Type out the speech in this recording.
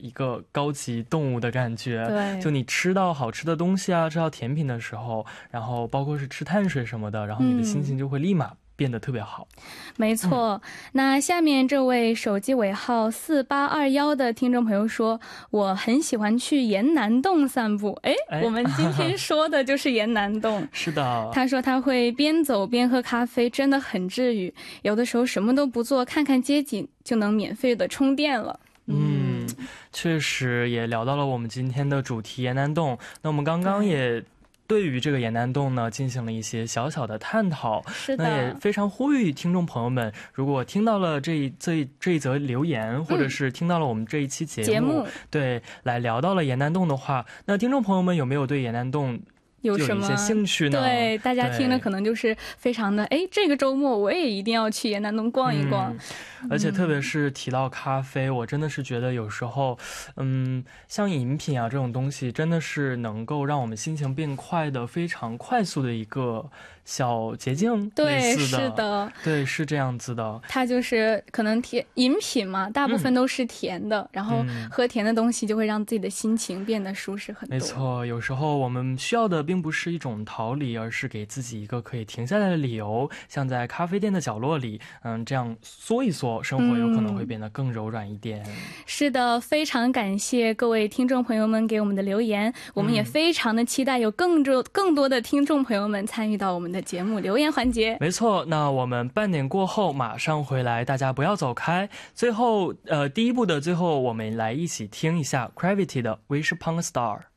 一个高级动物的感觉。 对， 就你吃到好吃的东西啊，吃到甜品的时候，然后包括是吃碳水什么的，然后你的心情就会立马变得特别好。 没错。那下面这位手机尾号4821的听众朋友说，我很喜欢去沿南洞散步。我们今天说的就是沿南洞。 是的， 他说他会边走边喝咖啡，真的很治愈，有的时候什么都不做，看看街景就能免费的充电了。 确实也聊到了我们今天的主题沿南洞。那我们刚刚也对于这个沿南洞呢进行了一些小小的探讨。 是的， 那也非常呼吁听众朋友们，如果听到了这一则留言，或者是听到了我们这一期节目，对，来聊到了沿南洞的话，那听众朋友们有没有对沿南洞有什么兴趣呢？ 对，大家听了可能就是非常的这个周末我也一定要去沿南洞逛一逛。 而且特别是提到咖啡，我真的是觉得有时候像饮品啊这种东西真的是能够让我们心情变快的非常快速的一个小捷径。 对，是的， 对，是这样子的。 它就是可能饮品嘛，大部分都是甜的，然后喝甜的东西就会让自己的心情变得舒适很多。 没错，有时候我们需要的并不是一种逃离，而是给自己一个可以停下来的理由，像在咖啡店的角落里这样缩一缩，生活有可能会变得更柔软一点。 是的，非常感谢各位听众朋友们给我们的留言，我们也非常的期待有更多的听众朋友们参与到我们的节目留言环节。 没错，那我们半点过后马上回来，大家不要走开。最后第一部的最后，我们来一起听一下 Gravity 的 Wish Upon a Star。